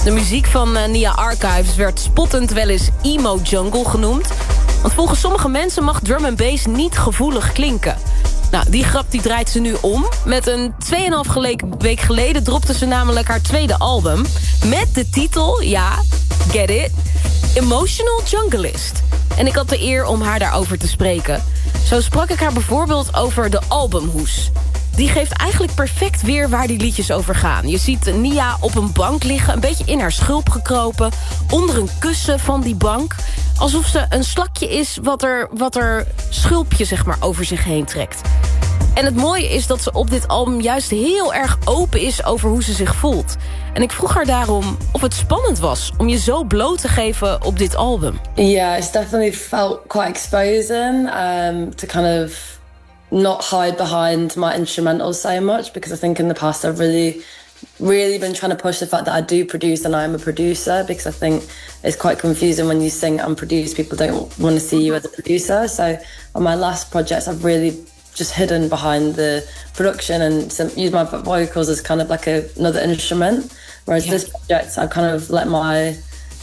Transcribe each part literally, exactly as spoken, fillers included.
De muziek van uh, Nia Archives werd spottend wel eens emo jungle genoemd. Want volgens sommige mensen mag drum en bass niet gevoelig klinken. Nou, die grap die draait ze nu om. Met een tweeënhalf week geleden dropte ze namelijk haar tweede album. Met de titel, ja, get it, Emotional Junglist. En ik had de eer om haar daarover te spreken. Zo sprak ik haar bijvoorbeeld over de albumhoes. Die geeft eigenlijk perfect weer waar die liedjes over gaan. Je ziet Nia op een bank liggen, een beetje in haar schulp gekropen, onder een kussen van die bank. Alsof ze een slakje is wat er, wat er schulpje zeg maar, over zich heen trekt. En het mooie is dat ze op dit album juist heel erg open is over hoe ze zich voelt. En ik vroeg haar daarom of het spannend was om je zo bloot te geven op dit album. Yeah, it's definitely felt quite exposing um, to kind of not hide behind my instrumentals so much, because I think in the past I've really, really been trying to push the fact that I do produce and I am a producer, because I think it's quite confusing when you sing and produce. People don't want to see you as a producer. So on my last projects, I've really just hidden behind the production and some, used my vocals as kind of like a, another instrument. Whereas yeah. This project, I kind of let my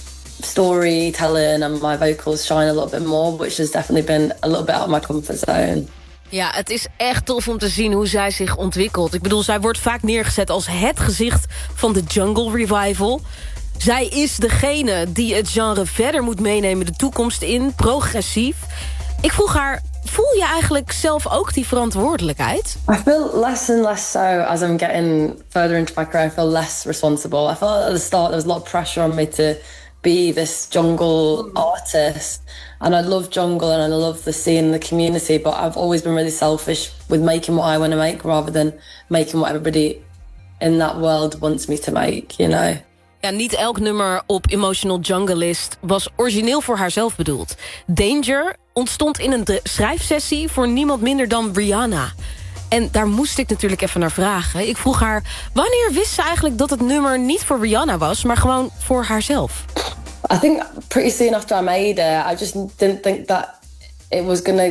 storytelling and my vocals shine a little bit more, which has definitely been a little bit out of my comfort zone. Ja, het is echt tof om te zien hoe zij zich ontwikkelt. Ik bedoel, zij wordt vaak neergezet als het gezicht van de jungle revival. Zij is degene die het genre verder moet meenemen de toekomst in, progressief. Ik vroeg haar, voel je eigenlijk zelf ook die verantwoordelijkheid? I feel less and less so as I'm getting further into my career. I feel less responsible. I felt at the start there was a lot of pressure on me to be this jungle artist, and I love jungle and I love the scene and the community, but I've always been really selfish with making what I want to make rather than making what everybody in that world wants me to make, you know. Ja, niet elk nummer op Emotional Junglist was origineel voor haarzelf bedoeld. Danger ontstond in een schrijfsessie voor niemand minder dan Rihanna. En daar moest ik natuurlijk even naar vragen. Ik vroeg haar, wanneer wist ze eigenlijk dat het nummer niet voor Rihanna was, maar gewoon voor haarzelf? I think pretty soon after I made it, I just didn't think that it was gonna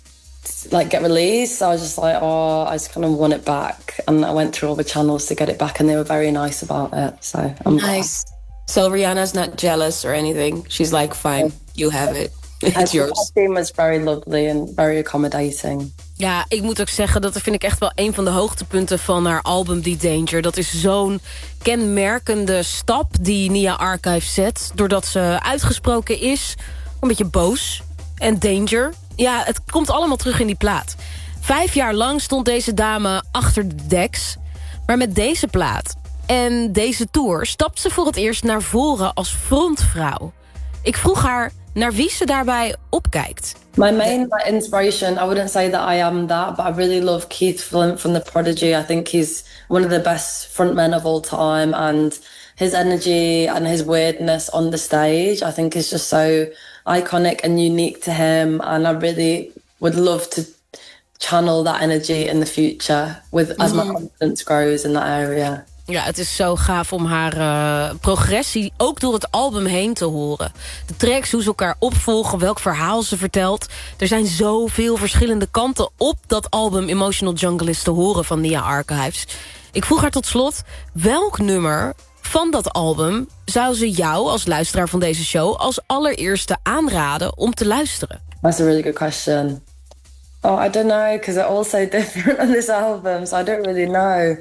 like get released. So I was just like, oh, I just kind of want it back. And I went through all the channels to get it back, and they were very nice about it. So I'm nice. So Rihanna's not jealous or anything. She's like, fine, you have it. It's yours. The team was very lovely and very accommodating. Ja, ik moet ook zeggen, dat vind ik echt wel een van de hoogtepunten van haar album, Die Danger. Dat is zo'n kenmerkende stap die Nia Archives zet, doordat ze uitgesproken is, een beetje boos. En Danger, ja, het komt allemaal terug in die plaat. Vijf jaar lang stond deze dame achter de decks. Maar met deze plaat en deze tour stapt ze voor het eerst naar voren als frontvrouw. Ik vroeg haar naar wie ze daarbij opkijkt. My main my inspiration, I wouldn't say that I am that, but I really love Keith Flint from The Prodigy. I think he's one of the best frontmen of all time, and his energy and his weirdness on the stage, I think, is just so iconic and unique to him, and I really would love to channel that energy in the future with as my confidence grows in that area. Ja, het is zo gaaf om haar uh, progressie ook door het album heen te horen. De tracks, hoe ze elkaar opvolgen, welk verhaal ze vertelt. Er zijn zoveel verschillende kanten op dat album Emotional Junglist te horen van Nia Archives. Ik vroeg haar tot slot, welk nummer van dat album zou ze jou als luisteraar van deze show als allereerste aanraden om te luisteren? That's a really good question. Oh, I don't know, because they're all so different on this album, so I don't really know.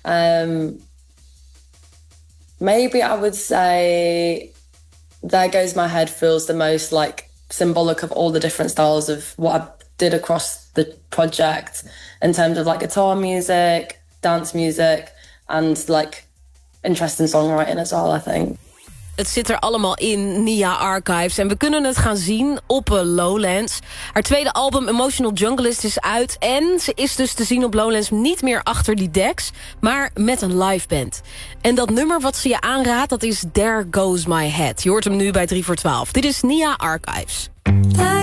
Um... Maybe I would say There Goes My Head feels the most like symbolic of all the different styles of what I did across the project in terms of like guitar music, dance music, and like interesting songwriting as well, I think. Het zit er allemaal in, Nia Archives. En we kunnen het gaan zien op uh, Lowlands. Haar tweede album Emotional Junglist is uit. En ze is dus te zien op Lowlands niet meer achter die decks, maar met een live band. En dat nummer wat ze je aanraadt, dat is There Goes My Head. Je hoort hem nu bij drie voor twaalf. Dit is Nia Archives.